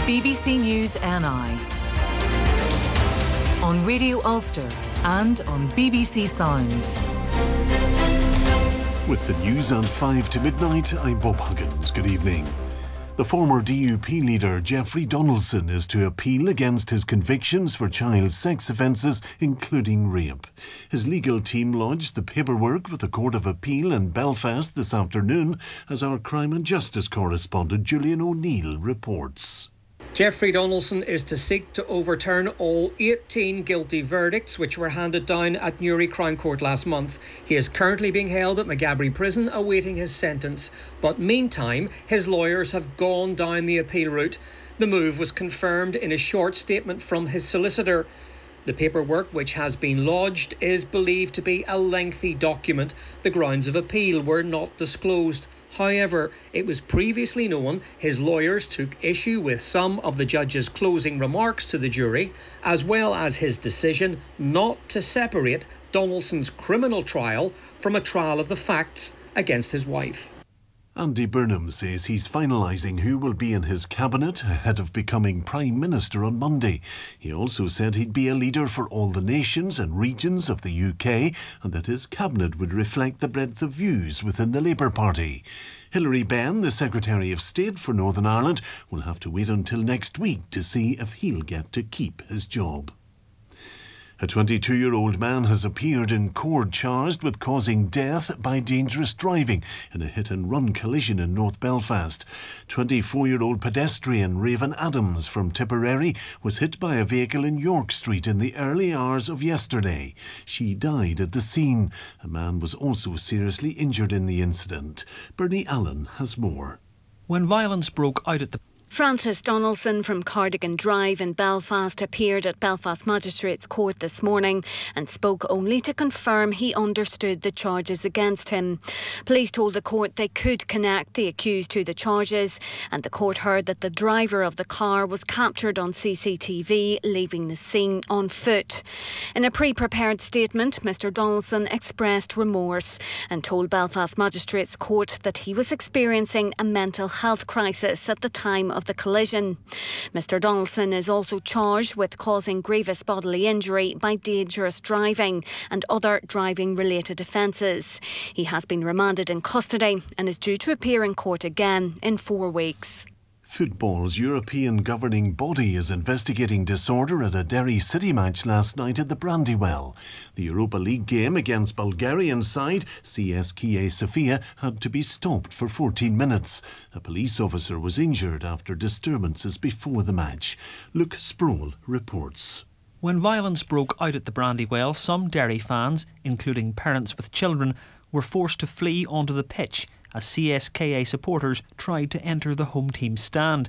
BBC News NI on Radio Ulster and on BBC Sounds. With the news on 5 to midnight, I'm Bob Huggins. Good evening. The former DUP leader Jeffrey Donaldson is to appeal against his convictions for child sex offences, including rape. His legal team lodged the paperwork with the Court of Appeal in Belfast this afternoon, as our crime and justice correspondent Julian O'Neill reports. Jeffrey Donaldson is to seek to overturn all 18 guilty verdicts which were handed down at Newry Crown Court last month. He is currently being held at Maghaberry Prison awaiting his sentence. But meantime, his lawyers have gone down the appeal route. The move was confirmed in a short statement from his solicitor. The paperwork which has been lodged is believed to be a lengthy document. The grounds of appeal were not disclosed. However, it was previously known his lawyers took issue with some of the judge's closing remarks to the jury, as well as his decision not to separate Donaldson's criminal trial from a trial of the facts against his wife. Andy Burnham says he's finalising who will be in his cabinet ahead of becoming Prime Minister on Monday. He also said he'd be a leader for all the nations and regions of the UK and that his cabinet would reflect the breadth of views within the Labour Party. Hilary Benn, the Secretary of State for Northern Ireland, will have to wait until next week to see if he'll get to keep his job. A 22-year-old man has appeared in court charged with causing death by dangerous driving in a hit-and-run collision in North Belfast. 24-year-old pedestrian Raven Adams from Tipperary was hit by a vehicle in York Street in the early hours of yesterday. She died at the scene. A man was also seriously injured in the incident. Bernie Allen has more. When violence broke out at the Francis Donaldson from Cardigan Drive in Belfast appeared at Belfast Magistrates Court this morning and spoke only to confirm he understood the charges against him. Police told the court they could connect the accused to the charges, and the court heard that the driver of the car was captured on CCTV leaving the scene on foot. In a pre-prepared statement, Mr Donaldson expressed remorse and told Belfast Magistrates Court that he was experiencing a mental health crisis at the time of the collision. Mr Donaldson is also charged with causing grievous bodily injury by dangerous driving and other driving-related offences. He has been remanded in custody and is due to appear in court again in 4 weeks. Football's European governing body is investigating disorder at a Derry City match last night at the Brandywell. The Europa League game against Bulgarian side CSKA Sofia had to be stopped for 14 minutes. A police officer was injured after disturbances before the match. Luke Sproul reports. When violence broke out at the Brandywell, some Derry fans, including parents with children, were forced to flee onto the pitch as CSKA supporters tried to enter the home team stand.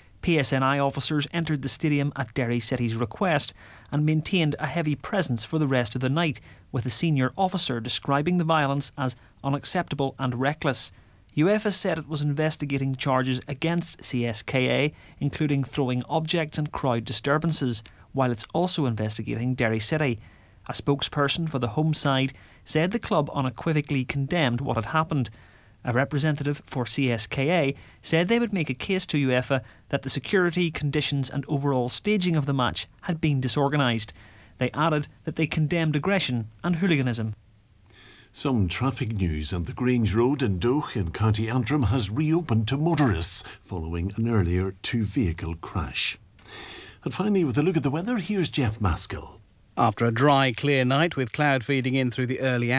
PSNI officers entered the stadium at Derry City's request and maintained a heavy presence for the rest of the night, with a senior officer describing the violence as unacceptable and reckless. UEFA said it was investigating charges against CSKA, including throwing objects and crowd disturbances, while it's also investigating Derry City. A spokesperson for the home side said the club unequivocally condemned what had happened. A representative for CSKA said they would make a case to UEFA that the security, conditions and overall staging of the match had been disorganised. They added that they condemned aggression and hooliganism. Some traffic news, and the Grange Road in Dough in County Antrim has reopened to motorists following an earlier 2-vehicle crash. And finally, with a look at the weather, here's Jeff Maskell. After a dry, clear night with cloud feeding in through the early hours.